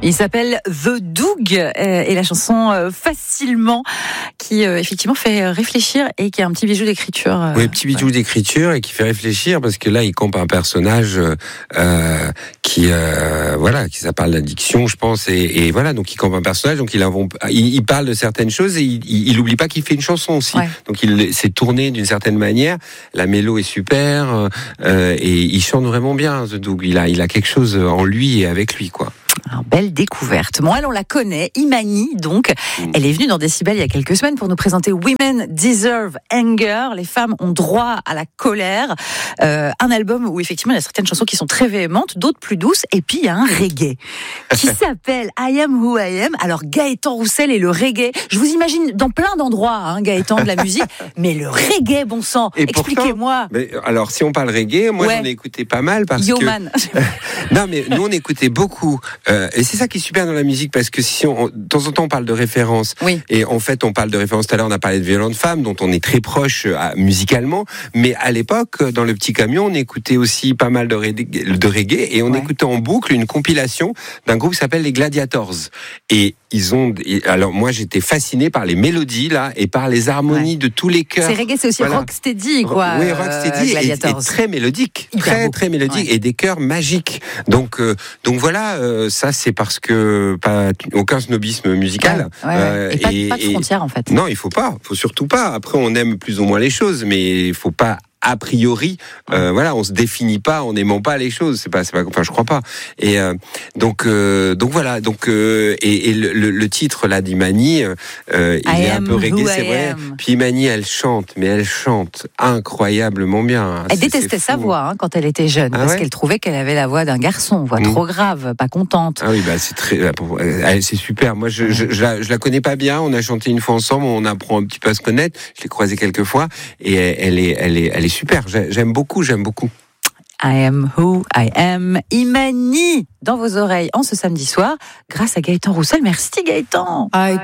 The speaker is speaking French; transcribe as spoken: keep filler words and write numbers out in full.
Il s'appelle The Doug euh, et la chanson euh, Facilement qui euh, effectivement fait réfléchir et qui a un petit bijou d'écriture. Euh, oui, petit bijou ouais. d'écriture et qui fait réfléchir parce que là il campe un personnage euh, qui euh, voilà qui ça parle d'addiction je pense et, et voilà donc il campe un personnage donc il, avons, il, il parle de certaines choses et il, il, il oublie pas qu'il fait une chanson aussi ouais. donc il s'est tourné d'une certaine manière. La mélo est super euh, et il chante vraiment bien The Doug. Il a il a quelque chose en lui et avec lui quoi. Alors, belle découverte. Bon, elle, on la connaît, Imani, donc. Mmh. Elle est venue dans Décibel il y a quelques semaines pour nous présenter Women Deserve Anger. Les femmes ont droit à la colère. Euh, un album où, effectivement, il y a certaines chansons qui sont très véhémentes, d'autres plus douces. Et puis, il y a un reggae qui s'appelle I Am Who I Am. Alors, Gaëtan Roussel et le reggae. Je vous imagine dans plein d'endroits, hein, Gaëtan, de la musique. Mais le reggae, bon sang. Et expliquez-moi. Pourtant, mais alors, si on parle reggae, moi, ouais. j'en ai écouté pas mal parce Yo que... man. Non, mais nous, on écoutait beaucoup. Euh, et c'est ça qui est super dans la musique parce que si on, de temps en temps on parle de références oui. et en fait on parle de références tout à l'heure on a parlé de Violente Femme dont on est très proche euh, musicalement mais à l'époque dans le petit camion on écoutait aussi pas mal de reggae, de reggae et on ouais. écoutait en boucle une compilation d'un groupe qui s'appelle les Gladiators et ils ont alors moi j'étais fasciné par les mélodies là et par les harmonies ouais. de tous les chœurs. C'est reggae c'est aussi voilà. rocksteady quoi. Oui rocksteady euh, et, et très mélodique Hyper très beau. très mélodique ouais. et des chœurs magiques donc euh, donc voilà euh, ça c'est parce que pas aucun snobisme musical ouais, ouais, ouais. Euh, et, pas, et pas de frontières en fait. Non, il faut pas, faut surtout pas. Après, on aime plus ou moins les choses, mais il faut pas. A priori, euh, voilà, on se définit pas en n'aimant pas les choses. C'est pas, c'est pas, enfin, je crois pas. Et euh, donc, euh, donc voilà, donc euh, et, et le, le titre là d'Imani, euh, il I est un peu reggae, c'est vrai. Am. Puis Imani, elle chante, mais elle chante incroyablement bien. Elle c'est, détestait c'est sa voix hein, quand elle était jeune, ah parce ouais qu'elle trouvait qu'elle avait la voix d'un garçon, voix mmh. trop grave, pas contente. Ah oui, bah c'est très, c'est super. Moi, je, je, je, la, je la connais pas bien. On a chanté une fois ensemble, on apprend un petit peu à se connaître. Je l'ai croisée quelques fois et elle est, elle est, elle est super, j'aime beaucoup, j'aime beaucoup. I am who I am. Imani dans vos oreilles en ce samedi soir, grâce à Gaëtan Roussel. Merci Gaëtan. I